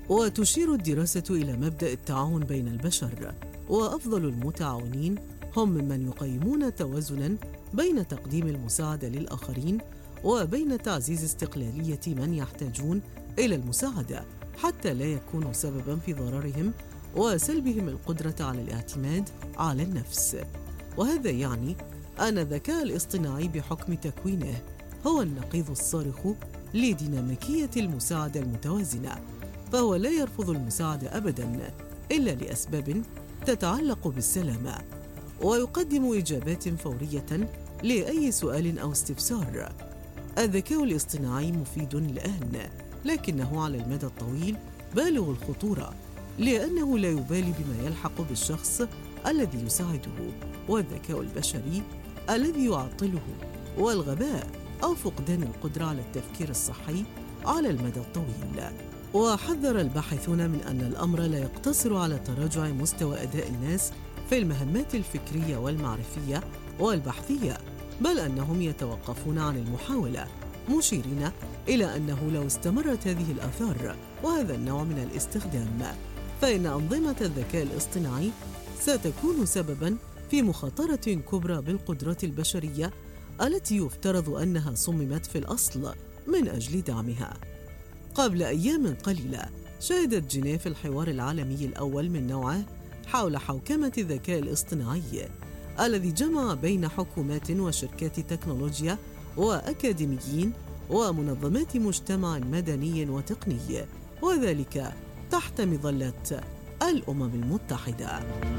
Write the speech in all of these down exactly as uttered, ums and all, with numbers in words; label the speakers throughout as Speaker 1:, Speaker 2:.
Speaker 1: وتشير الدراسة إلى مبدأ التعاون بين البشر، وأفضل المتعاونين هم ممن يقيمون توازناً بين تقديم المساعدة للآخرين وبين تعزيز استقلالية من يحتاجون إلى المساعدة حتى لا يكونوا سبباً في ضررهم وسلبهم القدرة على الاعتماد على النفس. وهذا يعني أن الذكاء الاصطناعي بحكم تكوينه هو النقيض الصارخ لديناميكية المساعدة المتوازنة، فهو لا يرفض المساعدة أبداً إلا لأسباب تتعلق بالسلامة، ويقدم إجابات فورية لأي سؤال أو استفسار. الذكاء الاصطناعي مفيد الآن، لكنه على المدى الطويل بالغ الخطورة، لأنه لا يبالي بما يلحق بالشخص الذي يساعده، والذكاء البشري الذي يعطله، والغباء أو فقدان القدرة على التفكير الصحي على المدى الطويل. وحذر الباحثون من أن الأمر لا يقتصر على تراجع مستوى أداء الناس في المهمات الفكرية والمعرفية والبحثية، بل أنهم يتوقفون عن المحاولة، مشيرين إلى أنه لو استمرت هذه الآثار وهذا النوع من الاستخدام، فإن أنظمة الذكاء الاصطناعي ستكون سبباً في مخاطرة كبرى بالقدرات البشرية التي يفترض أنها صممت في الأصل من أجل دعمها. قبل أيام قليلة شهدت جنيف الحوار العالمي الأول من نوعه حول حوكمة الذكاء الاصطناعي، الذي جمع بين حكومات وشركات تكنولوجيا وأكاديميين ومنظمات مجتمع مدني وتقني، وذلك تحت مظلة الأمم المتحدة.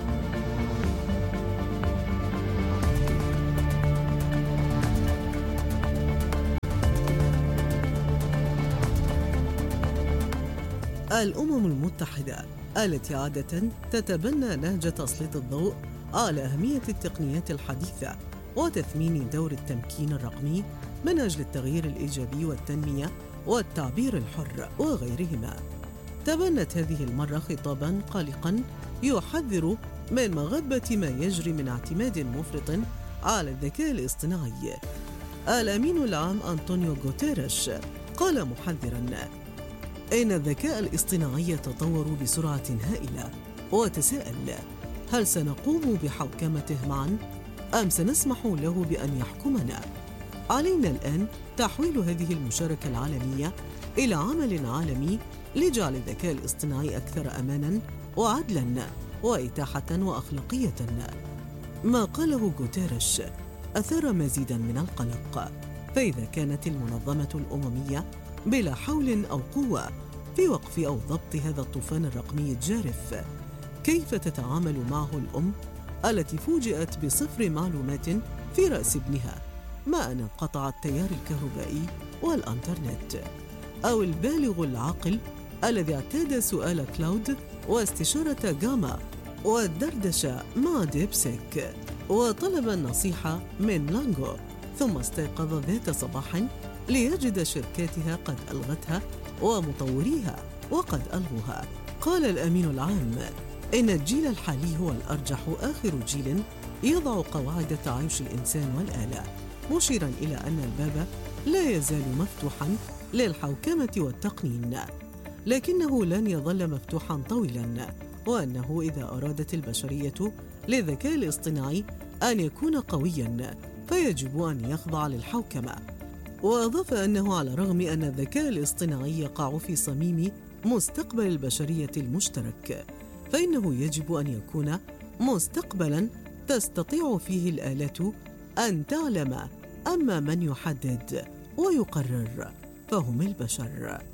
Speaker 1: الأمم المتحدة التي عادة تتبنى نهج تسليط الضوء على أهمية التقنيات الحديثة وتثمين دور التمكين الرقمي من أجل التغيير الإيجابي والتنمية والتعبير الحر وغيرهما، تبنت هذه المرة خطاباً قلقاً يحذر من مغبة ما يجري من اعتماد مفرط على الذكاء الاصطناعي. الأمين العام أنطونيو غوتيريش قال محذراً: إن الذكاء الاصطناعي يتطور بسرعة هائلة، وتساءل: هل سنقوم بحوكمته معاً أم سنسمح له بأن يحكمنا؟ علينا الآن تحويل هذه المشاركة العالمية إلى عمل عالمي لجعل الذكاء الاصطناعي أكثر أماناً وعدلاً وإتاحة وأخلاقية. ما قاله غوتيريش أثار مزيداً من القلق، فإذا كانت المنظمة الأممية بلا حول أو قوة في وقف أو ضبط هذا الطوفان الرقمي الجارف، كيف تتعامل معه الأم التي فوجئت بصفر معلومات في رأس ابنها ما أن انقطع التيار الكهربائي والإنترنت، أو البالغ العاقل الذي اعتاد سؤال كلاود واستشارة جاما والدردشة مع ديبسيك وطلب النصيحة من لانغو، ثم استيقظ ذات صباح ليجد شركاتها قد ألغتها ومطوريها وقد ألغوها. قال الأمين العام إن الجيل الحالي هو الأرجح آخر جيل يضع قواعد تعايش الإنسان والآلة، مشيراً إلى أن الباب لا يزال مفتوحاً للحوكمة والتقنين، لكنه لن يظل مفتوحاً طويلاً، وأنه إذا أرادت البشرية للذكاء الاصطناعي أن يكون قوياً فيجب أن يخضع للحوكمة. وأضاف أنه على الرغم أن الذكاء الاصطناعي يقع في صميم مستقبل البشرية المشترك، فإنه يجب أن يكون مستقبلاً تستطيع فيه الآلة أن تعلم، أما من يحدد ويقرر فهم البشر.